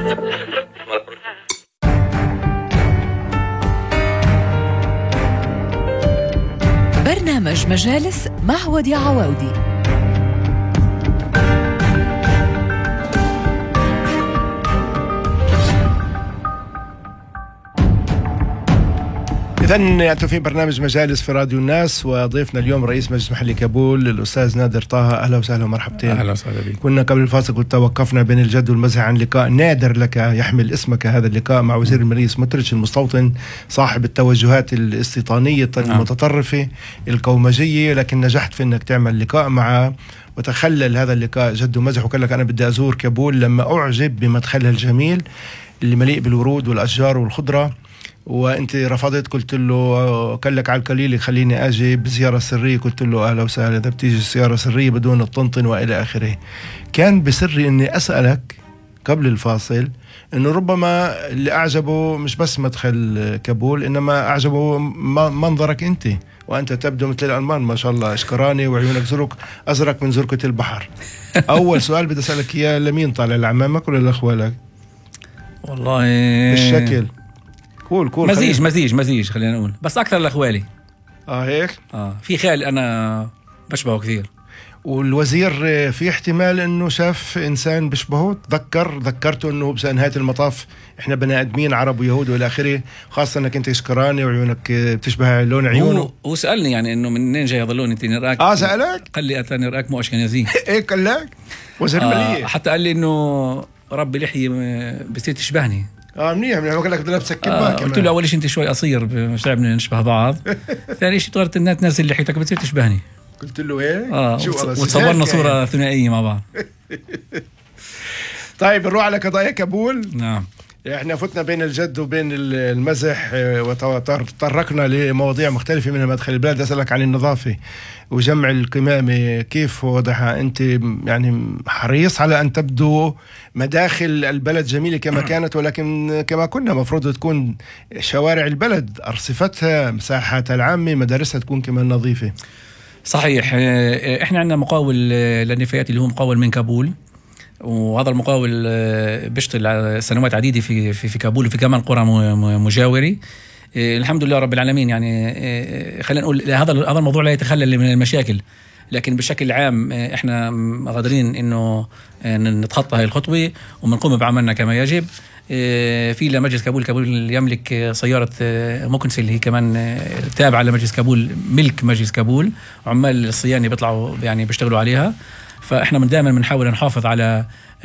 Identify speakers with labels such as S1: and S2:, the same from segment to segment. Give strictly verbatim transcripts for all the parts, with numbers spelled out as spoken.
S1: برنامج مجالس مع وديع عواودي.
S2: إذن أنتم في برنامج مجالس في راديو الناس، وضيفنا اليوم رئيس مجلس محلي كابول الأستاذ نادر طه. أهلا وسهلا ومرحبتين.
S3: أهلا وسهلا بك.
S2: كنا قبل الفاصل كنت توقفنا بين الجد والمزح عن لقاء نادر لك يحمل اسمك، هذا اللقاء مع وزير المالية سموتريتش المستوطن صاحب التوجهات الاستيطانية المتطرفة القومجية، لكن نجحت في أنك تعمل لقاء معه وتخلل هذا اللقاء جد ومزح، وقال لك أنا بدي أزور كابول لما أعجب بمدخلها الجميل اللي مليء بالورود والأشجار والخضرة، وانت رفضت. قلت له قال لك على القليل خليني اجي بزياره سريه. قلت له اهلا وسهلا، اذا بتيجي زياره سريه بدون الطنطن والى اخره. كان بسري اني اسالك قبل الفاصل انه ربما اللي اعجبه مش بس مدخل كابول، انما اعجبه منظرك انت، وانت تبدو مثل الالمان ما شاء الله، اشكراني وعيونك زرق ازرق من زرقه البحر. اول سؤال بدي اسالك اياه، لمين طالع، لعمامك ولا لاخوالك؟
S3: والله
S2: بالشكل كول كول
S3: مزيج
S2: خلينا.
S3: مزيج مزيج خلينا نقول، بس اكثر لاخوالي.
S2: اه هيك.
S3: اه في خال انا بشبهه كثير.
S2: والوزير في احتمال انه شاف انسان بشبهه، تذكر ذكرته انه بنهاية المطاف احنا بني ادمين عرب ويهود والى اخره، خاصه انك انت اشكراني وعيونك بتشبه لون عيونه.
S3: هو سالني يعني انه منين جاي هذا اللون انت نراك.
S2: اه سالك؟
S3: قال لي اتاني راك مو اشكنازي.
S2: ايه قال لك وزير الماليه؟
S3: آه حتى قال لي انه ربي لحيه بتصير تشبهني.
S2: اه منيح منيح. قال لك بدنا نسكب
S3: آه
S2: باك.
S3: قلت له اول شيء انت شوي قصير مش تعبنا نشبه بعض. ثاني شيء طلعت انها تنزل لحيتك بتصير تشبهني.
S2: قلت له ايه؟
S3: اه وتصورنا صوره يعني ثنائيه مع بعض. طيب
S2: نروح على قضايا كابول.
S3: نعم.
S2: احنا فتنا بين الجد وبين المزح وتطرقنا لمواضيع مختلفة منها مدخل البلاد. أسألك عن النظافة وجمع القمامة، كيف وضعها؟ أنت يعني حريص على أن تبدو مداخل البلد جميلة كما كانت، ولكن كما كنا مفروض تكون شوارع البلد أرصفتها مساحاتها العامة مدارسها تكون كمان نظيفة.
S3: صحيح. احنا عندنا مقاول للنفايات اللي هو مقاول من كابول، وهذا المقاول بيشتغل سنوات عديدة في في في كابول وفي كمان قرى مجاورة. الحمد لله رب العالمين. يعني خلينا نقول هذا هذا الموضوع لا يتخلل من المشاكل، لكن بشكل عام احنا قادرين انه نتخطى هذه الخطوة وبنقوم بعملنا كما يجب. في لمجلس كابول، كابول يملك سيارة مكنسل هي كمان تابعة لمجلس كابول، ملك مجلس كابول، عمال الصيانة بيطلعوا يعني بيشتغلوا عليها. فاحنا من دائما بنحاول نحافظ على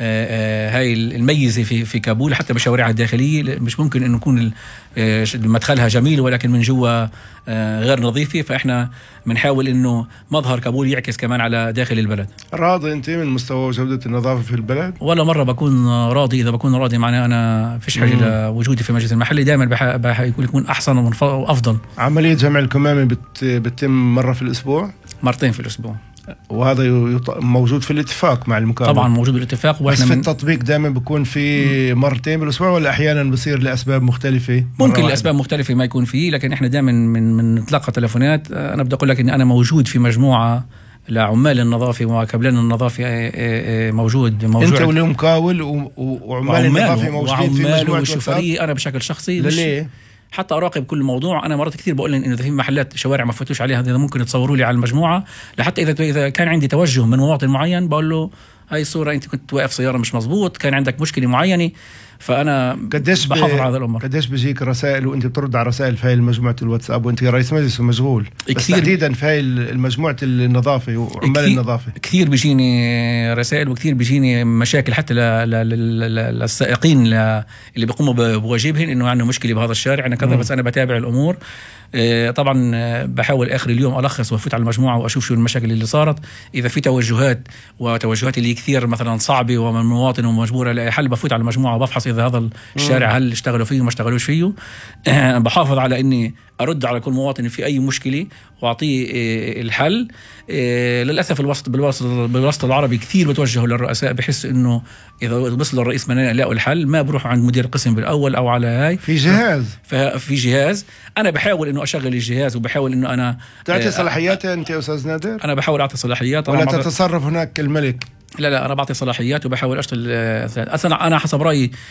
S3: هاي الميزه في في كابول حتى بشوارعها الداخليه. مش ممكن انه يكون مدخلها جميل ولكن من جوا غير نظيفه، فاحنا بنحاول انه مظهر كابول يعكس كمان على داخل البلد.
S2: راضي انت من مستوى وجوده النظافه في البلد؟ ولا
S3: مره بكون راضي. اذا بكون راضي معناه انا فيش حاجه لوجودي في مجلس المحلي، دائما بح يكون يكون احسن وافضل.
S2: عمليه جمع الكمامه بت بتتم مره في الاسبوع؟
S3: مرتين في الاسبوع،
S2: وهذا موجود في الاتفاق مع المكافأة؟
S3: طبعا موجود بالاتفاق.
S2: بس في التطبيق دائما بيكون في مرتين بالاسبوع ولا احيانا بصير لاسباب مختلفه؟
S3: ممكن لاسباب مختلفه ما يكون فيه، لكن احنا دائما من من نتلقى تلفونات. انا بدي اقول لك ان انا موجود في مجموعه لعمال النظافه وكبلان النظافه موجود موجود
S2: انت واللي مقاول وعمال النظافه موجودين في مجموعه
S3: والشوفريه. انا بشكل شخصي
S2: ليه
S3: حتى أراقب كل موضوع. أنا مرات كثير بقول إن إذا في محلات شوارع ما فتوش عليها هذا ممكن تصوروا لي على المجموعة، لحتى إذا إذا كان عندي توجه من مواطن معين بقول له هاي الصورة أنت كنت واقف سيارة مش مزبوط، كان عندك مشكلة معينة. فأنا
S2: قديش
S3: بحافظ على هذا الأمر.
S2: قديش بيجيك رسائل وأنت بترد على رسائل في هاي المجموعة الواتساب وأنت رئيس مجلس ومشغول؟ بس تحديدا في هاي المجموعة النظافة وعمال النظافة
S3: كثير بيجيني رسائل وكثير بيجيني مشاكل حتى للسائقين اللي بيقوموا بواجبهم إنه عنده مشكلة بهذا الشارع أنا كذا. بس أنا بتابع الأمور طبعا، بحاول آخر اليوم ألخص وأفوت على المجموعة وأشوف شو المشاكل اللي صارت. إذا في توجهات وتوجهات اللي كثير مثلا صعبة ومن مواطن ومجبورة لاقي حل، بفوت على المجموعة وبفحص إذا هذا الشارع هل اشتغلوا فيه وما اشتغلوش فيه. بحافظ على إني أرد على كل مواطن في أي مشكلة وأعطيه الحل. للأسف الوسط بالوسط بالوسط العربي كثير بتوجهوا للرؤساء، بحس إنه إذا وصل الرئيس ما لاقوا الحل ما بروحوا عند مدير القسم بالأول أو على هاي
S2: في جهاز
S3: في جهاز. أنا بحاول إنه أشغل الجهاز وبحاول إنه أنا
S2: تعطي صلاحيات. أنت يا أستاذ نادر؟
S3: أنا بحاول أعطي صلاحيات
S2: ولا تتصرف هناك الملك؟
S3: لا لا أنا بعطي صلاحيات وبحاول أشتغل. أصلا أنا حسب رأيي